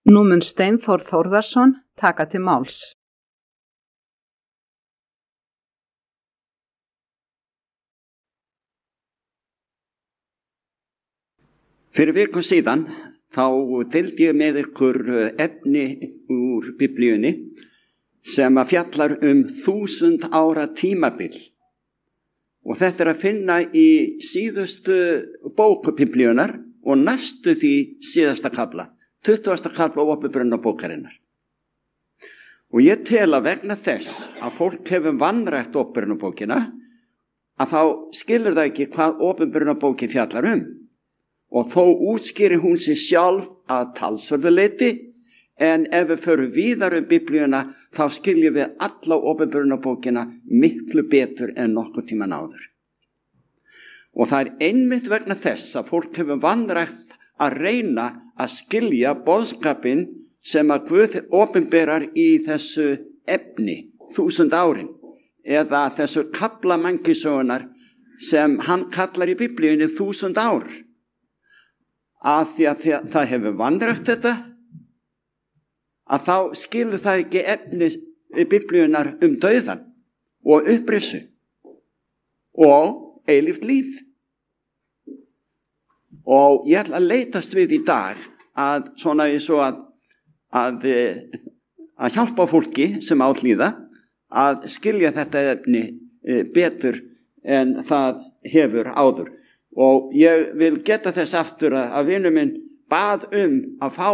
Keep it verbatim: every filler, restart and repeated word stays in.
Nú mun Steinþór Þórðarson taka til máls. Fyrir viku síðan þá deildi ég með ykkur efni úr Biblíunni sem að fjallar um þúsund ára tímabil. Og þetta er að finna í síðustu bóku Biblíunnar og næstu því síðasta kafla, tuttugasta kafla Åpenbarunarbókarinnar. Og ég tel að vegna þess að fólk hefur vanrætt Åpenbarunarbókina, að þá skilur það ekki hvað Åpenbarunarbókin fjallar um. Og þó útskýrir hún sig sjálf að talsverðu leyti, en ef við förum víðar um Biblíuna, þá skiljum við alla Åpenbarunarbókina miklu betur en nokkuð tíman áður. Og það er einmitt vegna þess að fólk hefur vanrækt að reyna að skilja boðskapinn sem að Guð opinberar í þessu efni, þúsund árin, eða þessu kafla mannkynssögunnar sem hann kallar í Biblíunni þúsund ár. Að því að það hefur vanrækt þetta, að þá skilur það ekki efni Biblíunnar um dauðan og upprissu og eilíft líf. Og ég ætla að leitast við í dag að svona eins og að, að, að hjálpa fólki sem átlíða að skilja þetta efni betur en það hefur áður. Og ég vil geta þess aftur að, að vinur minn bað um að fá